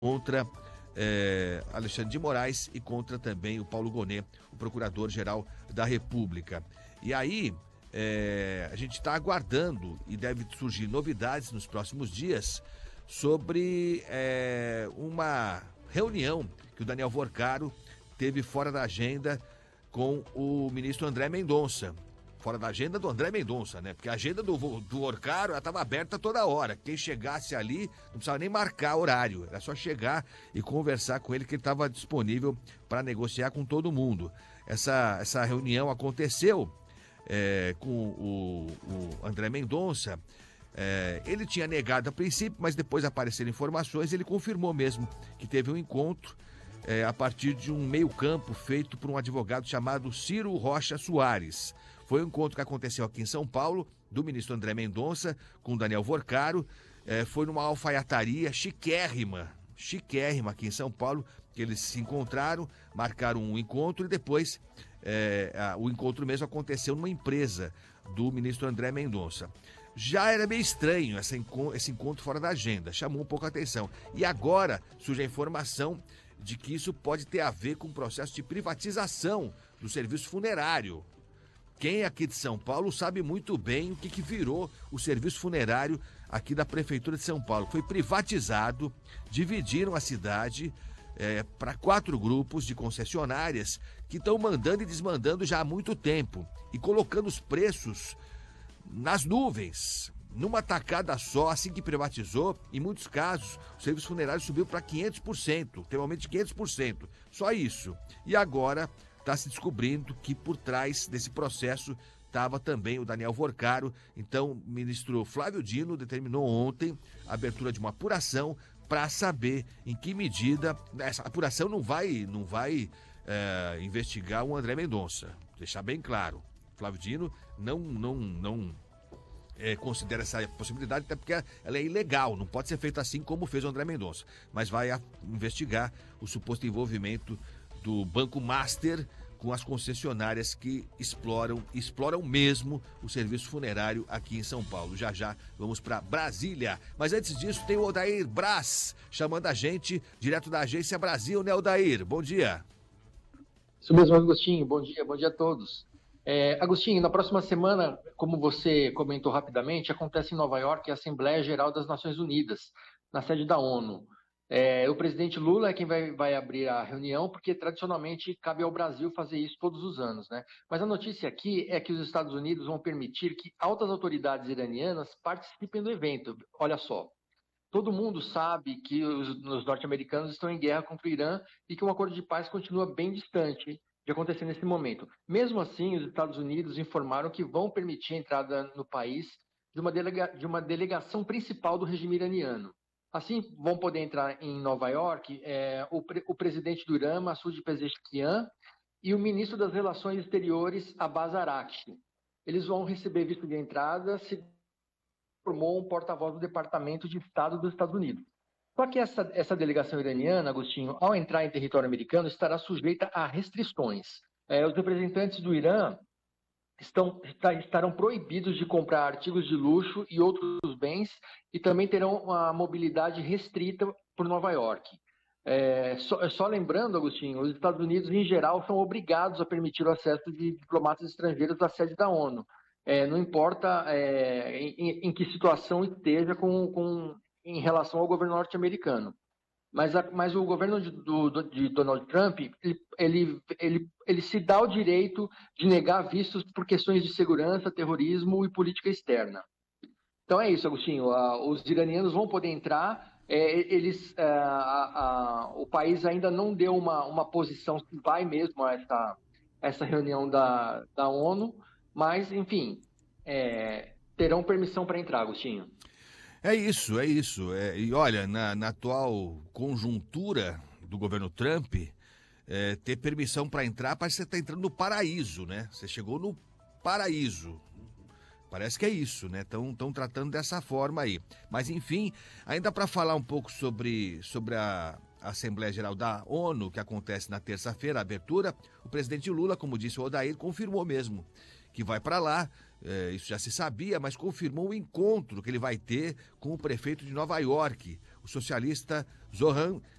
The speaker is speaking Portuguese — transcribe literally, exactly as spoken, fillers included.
contra é, Alexandre de Moraes e contra também o Paulo Gonet, o Procurador-Geral da República. E aí, é, a gente está aguardando e deve surgir novidades nos próximos dias sobre é, uma reunião que o Daniel Worcaro teve fora da agenda com o ministro André Mendonça. Fora da agenda do André Mendonça, né? Porque a agenda do, do Worcaro estava aberta toda hora. Quem chegasse ali não precisava nem marcar horário. Era só chegar e conversar com ele, que ele estava disponível para negociar com todo mundo. Essa, essa reunião aconteceu é, com o, o André Mendonça. É, ele tinha negado a princípio, mas depois apareceram informações. Ele confirmou mesmo que teve um encontro é, a partir de um meio-campo feito por um advogado chamado Ciro Rocha Soares. Foi um encontro que aconteceu aqui em São Paulo, do ministro André Mendonça com o Daniel Worcaro. É, foi numa alfaiataria chiquérrima, chiquérrima aqui em São Paulo, que eles se encontraram, marcaram um encontro e depois é, a, o encontro mesmo aconteceu numa empresa do ministro André Mendonça. Já era meio estranho essa, esse encontro fora da agenda, chamou um pouco a atenção. E agora surge a informação de que isso pode ter a ver com o processo de privatização do serviço funerário. Quem é aqui de São Paulo sabe muito bem o que, que virou o serviço funerário aqui da Prefeitura de São Paulo. Foi privatizado, dividiram a cidade é, para quatro grupos de concessionárias que estão mandando e desmandando já há muito tempo e colocando os preços nas nuvens, numa tacada só. Assim que privatizou, em muitos casos, o serviço funerário subiu para quinhentos por cento, tem um aumento de quinhentos por cento, só isso. E agora está se descobrindo que por trás desse processo estava também o Daniel Worcaro. Então, o ministro Flávio Dino determinou ontem a abertura de uma apuração para saber em que medida essa apuração não vai, não vai é, investigar o André Mendonça. Deixar bem claro, Flávio Dino não, não, não é, considera essa possibilidade, até porque ela é ilegal, não pode ser feita assim como fez o André Mendonça, mas vai a, investigar o suposto envolvimento do Banco Master com as concessionárias que exploram, exploram mesmo o serviço funerário aqui em São Paulo. Já já vamos para Brasília. Mas antes disso tem o Odair Braz chamando a gente direto da Agência Brasil, né, Odair? Bom dia. Isso mesmo, Agostinho. Bom dia, bom dia a todos. É, Agostinho, na próxima semana, como você comentou rapidamente, acontece em Nova York a Assembleia Geral das Nações Unidas, na sede da ONU. É, o presidente Lula é quem vai, vai abrir a reunião, porque tradicionalmente cabe ao Brasil fazer isso todos os anos, né? Mas a notícia aqui é que os Estados Unidos vão permitir que altas autoridades iranianas participem do evento. Olha só, todo mundo sabe que os, os norte-americanos estão em guerra contra o Irã e que um acordo de paz continua bem distante de acontecer nesse momento. Mesmo assim, os Estados Unidos informaram que vão permitir a entrada no país de uma, delega, de uma delegação principal do regime iraniano. Assim, vão poder entrar em Nova York é, o, pre, o presidente do Irã, Massoud Pezeshkian, e o ministro das Relações Exteriores, Abbas Araghchi. Eles vão receber visto de entrada, se formou um porta-voz do Departamento de Estado dos Estados Unidos. Só que essa, essa delegação iraniana, Agostinho, ao entrar em território americano, estará sujeita a restrições. É, os representantes do Irã Estão, estarão proibidos de comprar artigos de luxo e outros bens e também terão uma mobilidade restrita por Nova York. É, só, só lembrando, Agostinho, os Estados Unidos, em geral, são obrigados a permitir o acesso de diplomatas estrangeiros à sede da ONU. É, não importa é, em, em que situação esteja com, com, em relação ao governo norte-americano. Mas, a, mas o governo de, do, de Donald Trump, ele, ele, ele, ele se dá o direito de negar vistos por questões de segurança, terrorismo e política externa. Então é isso, Agostinho. A, os iranianos vão poder entrar. É, eles, é, a, a, o país ainda não deu uma, uma posição se vai mesmo a essa, essa reunião da, da ONU, mas, enfim, é, terão permissão para entrar, Agostinho. É isso, é isso. É, e olha, na, na atual conjuntura do governo Trump, é, ter permissão para entrar, parece que você está entrando no paraíso, né? Você chegou no paraíso. Parece que é isso, né? Estão tratando dessa forma aí. Mas, enfim, ainda para falar um pouco sobre, sobre a Assembleia Geral da ONU, que acontece na terça-feira, a abertura, o presidente Lula, como disse o Odair, confirmou mesmo que vai para lá. É, isso já se sabia, mas confirmou o encontro que ele vai ter com o prefeito de Nova York, o socialista Zoran